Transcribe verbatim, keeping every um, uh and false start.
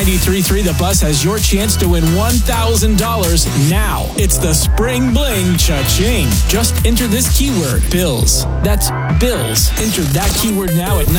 ninety-three point three The Buzz has your chance to win one thousand dollars now. It's the Spring Bling Cha-ching. Just enter this keyword, bills. That's bills. Enter that keyword now at